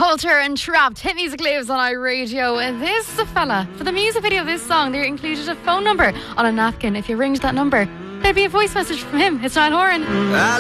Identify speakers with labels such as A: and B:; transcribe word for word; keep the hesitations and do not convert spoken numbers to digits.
A: Culture and Trapped, hit music lives on iRadio. And this is a fella. For the music video of this song, they included a phone number on a napkin. If you ring that number, there'd be a voice message from him. It's Niall Horan.